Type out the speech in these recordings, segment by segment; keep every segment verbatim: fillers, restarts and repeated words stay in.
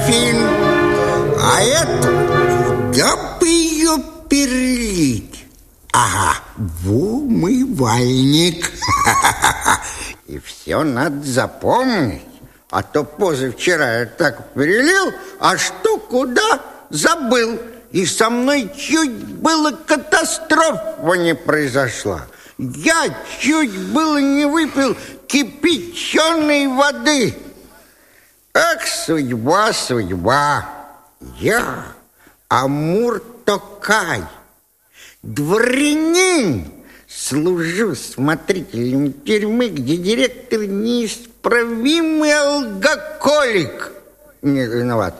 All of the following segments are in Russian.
графин. А эту, куда бы ее перелить? Ага, в умывальник. И все надо запомнить. А то позавчера я так перелил, а что куда забыл. И со мной чуть было катастрофа не произошла. Я чуть было не выпил кипяченой воды. Ах, судьба, судьба. Я Амур Токай, дворянин, служу смотрителем тюрьмы, где директор неисправимый алкоголик. Не виноват.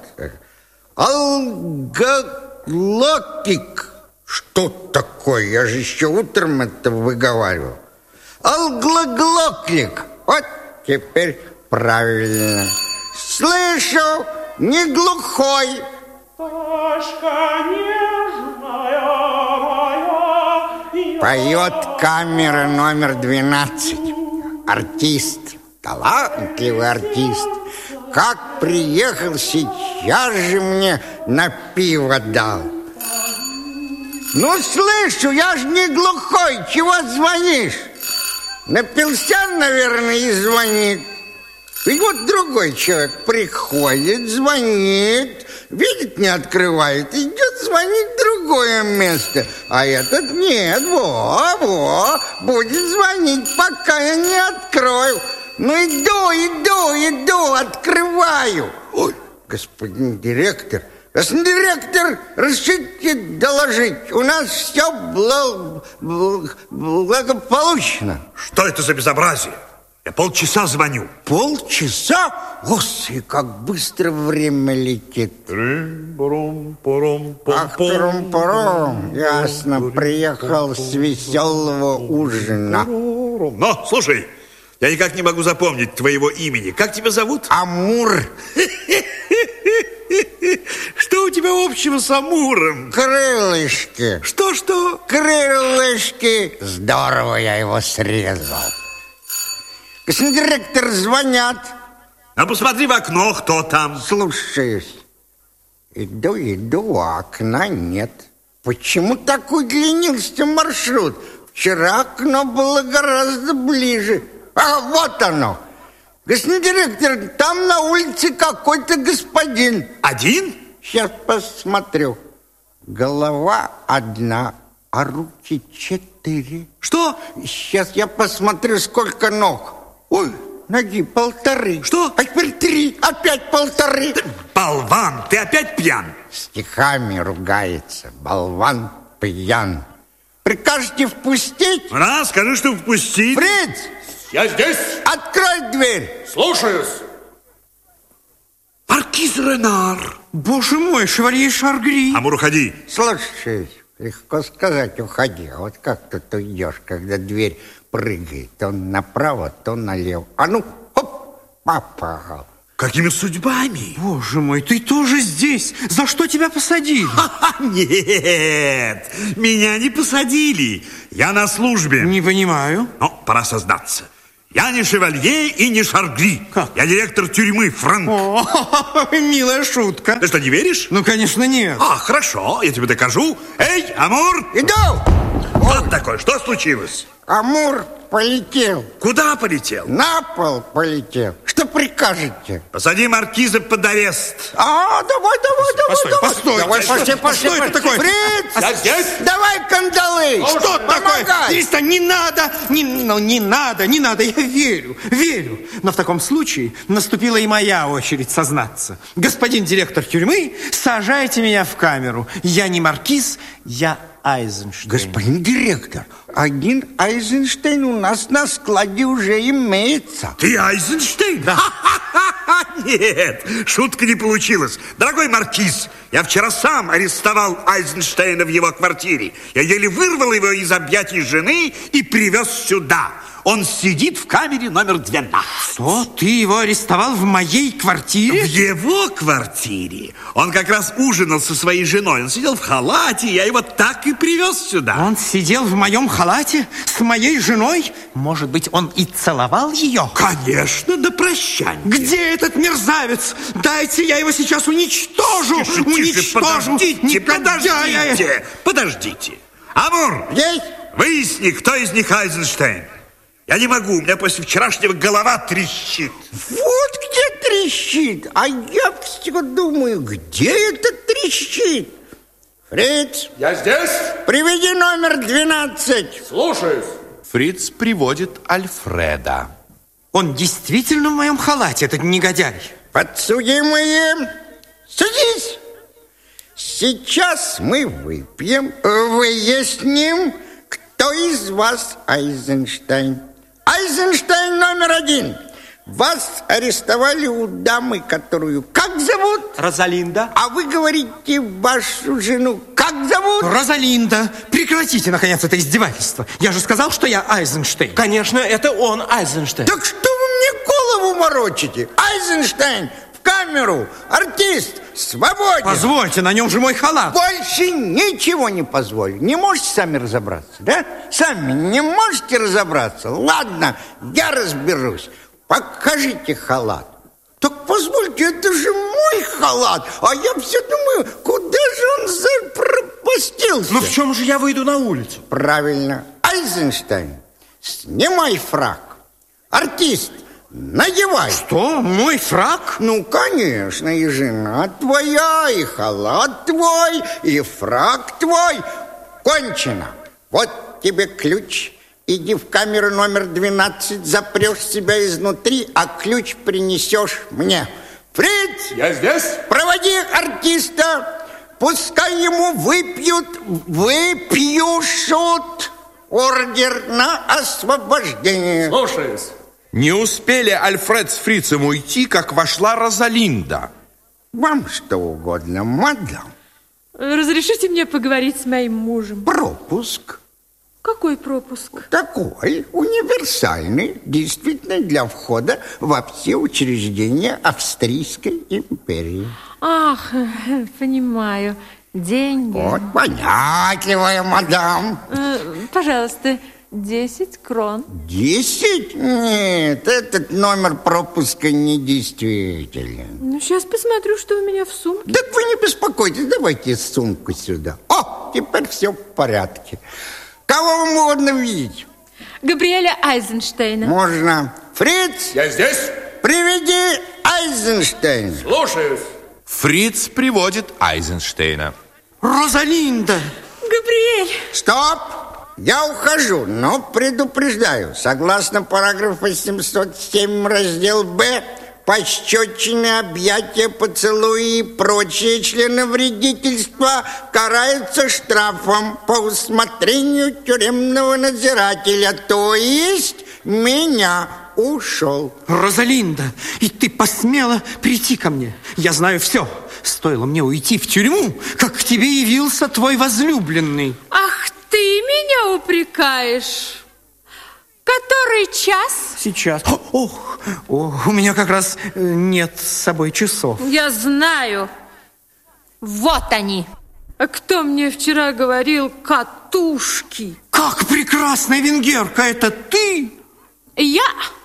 Алголокик. Что такое? Я же еще утром это выговаривал. Алглоглоклик. Вот теперь правильно. Слышу, не глухой. Пташка нежная моя. Поет камера номер двенадцать. Артист, талантливый артист. Как приехал, сейчас же мне на пиво дал. Ну, слышу, я ж не глухой, чего звонишь? Напился, наверное, и звонит. И вот другой человек приходит, звонит, видит, не открывает, идет звонить в другое место. А этот нет, во, во, будет звонить, пока я не открою. Ну, иду, иду, иду, открываю. Ой, господин директор, господин директор, разрешите доложить, у нас все благо, благополучно. Что это за безобразие? Я полчаса звоню. Полчаса? Господи, как быстро время летит. Ах, трум-пором. Ясно, приехал с веселого ужина. Но, слушай, я никак не могу запомнить твоего имени. Как тебя зовут? Амур. Что у тебя общего с Амуром? Крылышки. Что-что? Крылышки. Здорово я его срезал. Господин директор, звонят. А посмотри в окно, кто там. Слушаюсь. Иду, иду, а окна нет. Почему так удлинился маршрут? Вчера окно было гораздо ближе. А вот оно. Господин директор, там на улице какой-то господин. Один? Сейчас посмотрю. Голова одна, а руки четыре. Что? Сейчас я посмотрю, сколько ног. Ой, ноги полторы. Что? А теперь три, опять полторы. Болван, ты опять пьян. Стихами ругается, болван пьян. Прикажете впустить? На, скажи, что впустить. Фриц! Я здесь. Открой дверь. Слушаюсь. Маркиз Ренар. Боже мой, шевалье Шаргри. Амур, уходи. Слушай, легко сказать, уходи. А вот как тут уйдешь, когда дверь прыгает? То направо, то налево. А ну, хоп, попал. Какими судьбами? Боже мой, ты тоже здесь. За что тебя посадили? Нет, меня не посадили. Я на службе. Не понимаю. Но пора сознаться. Я не шевалье и не Шаргри. Как? Я директор тюрьмы, Франк. О, милая шутка. Ты что, не веришь? Ну, конечно, нет. А, хорошо, я тебе докажу. Эй, Амур! Иду! Что такое? Что случилось? Амур полетел. Куда полетел? На пол полетел. Что прикажете? Посади маркиза под арест. А, давай, давай, давай, Постой, давай. постой. Давай, Что пошли, пошли, это пошли. такое? Фриц! Я здесь. Давай кандалы. Что такое? Помогай. Перестань, не надо, не, ну, не надо, не надо, я верю, верю. Но в таком случае наступила и моя очередь сознаться. Господин директор тюрьмы, сажайте меня в камеру. Я не маркиз, я Айзенштейн. Господин директор, один Айзенштейн у нас на складе уже имеется. Ты Айзенштейн? Да. Нет, шутка не получилась. Дорогой маркиз, я вчера сам арестовал Айзенштейна в его квартире. Я еле вырвал его из объятий жены и привез сюда. Он сидит в камере номер двенадцать. Что? Ты его арестовал в моей квартире? В его квартире. Он как раз ужинал со своей женой. Он сидел в халате, я его так и привез сюда. Он сидел в моем халате с моей женой? Может быть, он и целовал ее? Конечно, на прощанье. Где этот мерзавец? Дайте, я его сейчас уничтожу. Тише, уничтожу. тише, подождите, подождите, подождите. Амур, Есть? выясни, кто из них Айзенштейн. Я не могу, у меня после вчерашнего голова трещит. Вот где трещит. А я все думаю, где это трещит? Фриц, Я здесь. приведи номер двенадцать. Слушаюсь. Фриц приводит Альфреда. Он действительно в моем халате, этот негодяй. Подсудимые, садись. Сейчас мы выпьем, выясним, кто из вас Айзенштейн. Айзенштейн номер один. Вас арестовали у дамы, которую как зовут? Розалинда. А вы говорите вашу жену как зовут? Розалинда, прекратите, наконец, это издевательство. Я же сказал, что я Айзенштейн. Конечно, это он, Айзенштейн. Так что вы мне голову морочите? Айзенштейн, в камеру, артист, свободен. Позвольте, на нем же мой халат. Больше ничего не позволю. Не можете сами разобраться, да? Сами не можете разобраться? Ладно, я разберусь. Покажите халат. Так позвольте, это же мой халат. А я все думаю, куда же он запропастился? Ну в чем же я выйду на улицу? Правильно. Айзенштейн, снимай фрак. Артист, надевай. Что? Мой фрак? Ну, конечно, и жена твоя, и халат твой, и фрак твой. Кончено. Вот тебе ключ. Иди в камеру номер двенадцать, запрешь себя изнутри, а ключ принесешь мне. Фриц! Я здесь. Проводи артиста. Пускай ему выпьют, выпьют ордер на освобождение. Слушаюсь. Не успели Альфред с Фрицем уйти, как вошла Розалинда. Вам что угодно, мадам. Разрешите мне поговорить с моим мужем? Пропуск. Какой пропуск? Такой универсальный, действительно для входа во все учреждения Австрийской империи. Ах, понимаю. Деньги. Вот понятливая мадам. Э, пожалуйста, десять крон. Десять? Нет, этот номер пропуска недействителен. Ну, сейчас посмотрю, что у меня в сумке. Так вы не беспокойтесь, давайте сумку сюда. О, теперь все в порядке. Кого вам угодно видеть? Габриэля Айзенштейна. Можно. Фриц, Я здесь. приведи Айзенштейна. Слушаюсь. Фриц приводит Айзенштейна. Розалинда. Габриэль. Стоп! Я ухожу, но предупреждаю. Согласно параграфу семьсот семь, раздел Б, пощечины, объятия, поцелуи и прочие членовредительства караются штрафом по усмотрению тюремного надзирателя, то есть меня. Ушел. Розалинда, и ты посмела прийти ко мне. Я знаю все. Стоило мне уйти в тюрьму, как к тебе явился твой возлюбленный. Ах, ты меня упрекаешь? Который час? Сейчас. Ох, ох, у меня как раз нет с собой часов. Я знаю. Вот они. А кто мне вчера говорил катушки? Как прекрасная венгерка, это ты? Я...